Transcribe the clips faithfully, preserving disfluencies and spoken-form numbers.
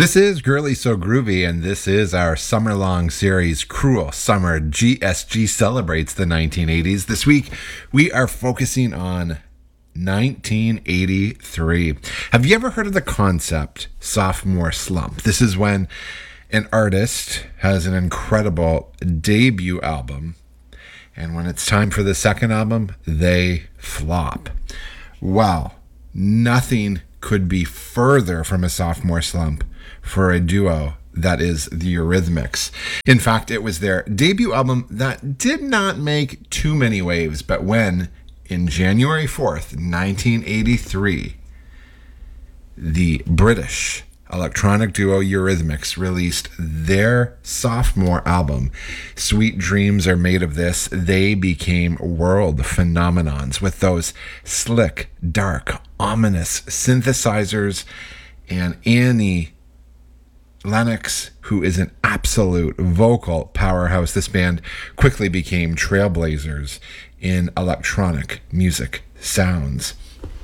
This is Girly So Groovy, and this is our summer-long series, Cruel Summer. G S G celebrates the nineteen eighties. This week, we are focusing on nineteen eighty-three. Have you ever heard of the concept sophomore slump? This is when an artist has an incredible debut album, and when it's time for the second album, they flop. Wow, nothing could be further from a sophomore slump for a duo that is the Eurythmics. In fact, it was their debut album that did not make too many waves, but when, in January fourth, nineteen eighty-three, the British electronic duo Eurythmics released their sophomore album, Sweet Dreams Are Made of This, they became world phenomenons with those slick, dark, ominous synthesizers, and Annie Lennox, who is an absolute vocal powerhouse. This band quickly became trailblazers in electronic music sounds.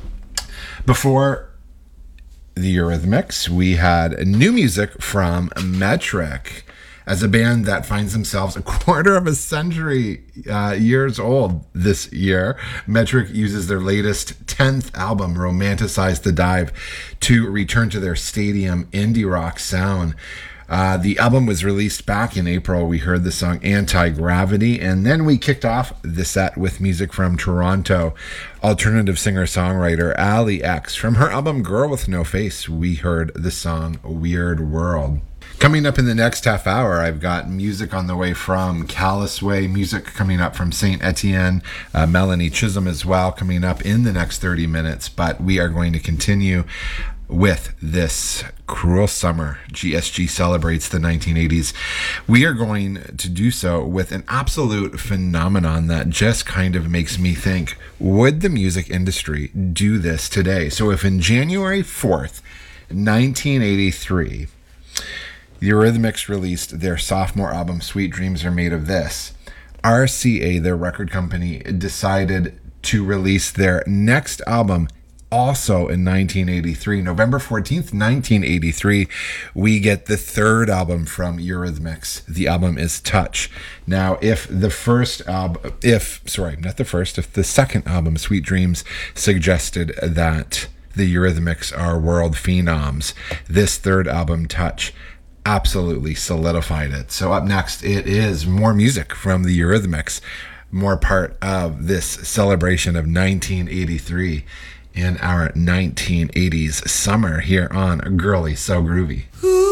Before the Eurythmics, we had new music from Metric, as a band that finds themselves a quarter of a century uh, years old this year. Metric uses their latest tenth album, Romanticize the Dive, to return to their stadium indie rock sound. Uh, the album was released back in April. We heard the song Anti-Gravity, and then we kicked off the set with music from Toronto alternative singer-songwriter Ali X. From her album Girl With No Face, we heard the song Weird World. Coming up in the next half hour, I've got music on the way from Callous Way, music coming up from Saint Etienne, uh, Melanie Chisholm as well, coming up in the next thirty minutes. But we are going to continue with this Cruel Summer. G S G celebrates the nineteen eighties. We are going to do so with an absolute phenomenon that just kind of makes me think, would the music industry do this today? So if in January fourth, nineteen eighty-three, the Eurythmics released their sophomore album, Sweet Dreams Are Made of This, R C A, their record company, decided to release their next album also in nineteen eighty-three. November fourteenth, nineteen eighty-three, we get the third album from Eurythmics. The album is Touch. Now, if the first album, if, sorry, not the first, if the second album, Sweet Dreams, suggested that the Eurythmics are world phenoms, this third album, Touch, absolutely solidified it. So up next, it is more music from the Eurythmics, more part of this celebration of nineteen eighty-three in our nineteen eighties summer here on Girly So Groovy. Ooh.